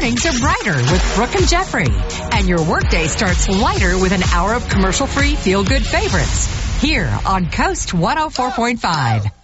mornings are brighter with Brooke and Jeffrey. And your workday starts lighter with an hour of commercial-free feel-good favorites. Here on Coast 104.5.